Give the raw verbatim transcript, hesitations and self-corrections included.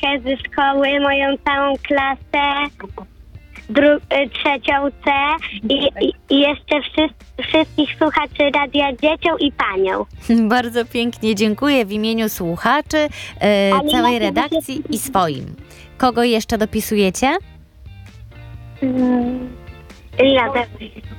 koleżankę ze szkoły, moją całą klasę, dru- y, trzecią C i, i, i jeszcze wszys- wszystkich słuchaczy Radia Dzieciom i panią. Bardzo pięknie dziękuję w imieniu słuchaczy, e, Ale całej ja- redakcji i swoim. Kogo jeszcze dopisujecie? Mm. Lada.